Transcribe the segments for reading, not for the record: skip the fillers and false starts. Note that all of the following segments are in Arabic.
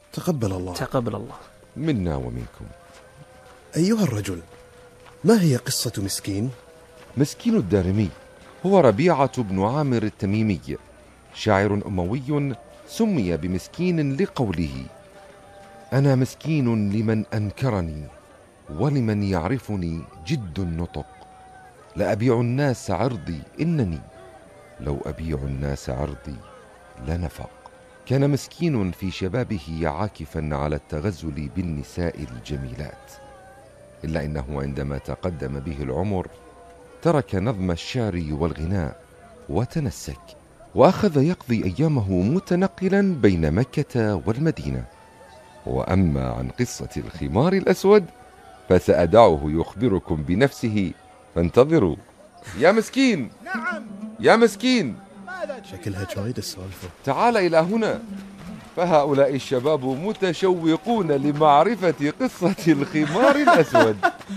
تقبل الله. تقبل الله منا ومنكم. أيها الرجل، ما هي قصة مسكين؟ مسكين الدارمي هو ربيعة بن عامر التميمي، شاعر أموي سمي بمسكين لقوله: أنا مسكين لمن أنكرني، ولمن يعرفني جد النطق. لأبيع الناس عرضي إنني، لو أبيع الناس عرضي لنفق. كان مسكين في شبابه عاكفا على التغزل بالنساء الجميلات، إلا أنه عندما تقدم به العمر ترك نظم الشعر والغناء وتنسك، وأخذ يقضي أيامه متنقلا بين مكة والمدينة. وأما عن قصة الخمار الأسود فسأدعه يخبركم بنفسه، فانتظروا. يا مسكين. نعم. يا مسكين، شكلها جايد السالفة. تعال إلى هنا، فهؤلاء الشباب متشوقون لمعرفة قصة الخمار الأسود.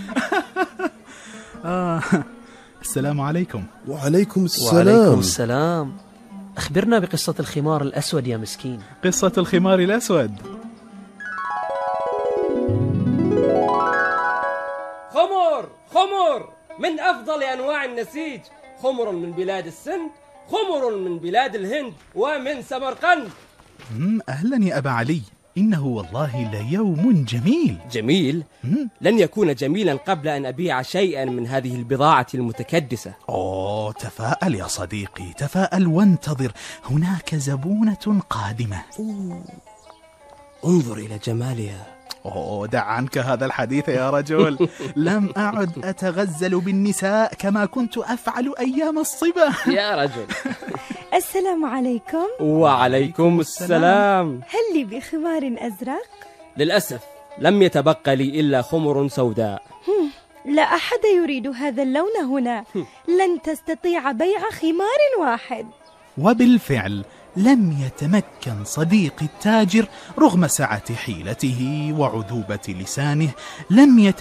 السلام عليكم. وعليكم السلام. وعليكم السلام. أخبرنا بقصة الخمار الأسود يا مسكين. قصة الخمار الأسود. خمر من أفضل أنواع النسيج، خمر من بلاد السند، خمر من بلاد الهند ومن سمرقند. أهلا يا أبا علي، إنه والله ليوم جميل. جميل؟ لن يكون جميلا قبل أن أبيع شيئا من هذه البضاعة المتكدسة. تفاءل يا صديقي، تفاءل وانتظر، هناك زبونة قادمة. انظر إلى جمالها. دع عنك هذا الحديث يا رجل. لم أعد أتغزل بالنساء كما كنت أفعل أيام الصبا. يا رجل. السلام عليكم. وعليكم السلام. هل لي بخمار أزرق؟ للأسف لم يتبقى لي إلا خمر سوداء. لا أحد يريد هذا اللون هنا. لن تستطيع بيع خمار واحد. وبالفعل لم يتمكن صديقي التاجر رغم سعة حيلته وعذوبة لسانه، لم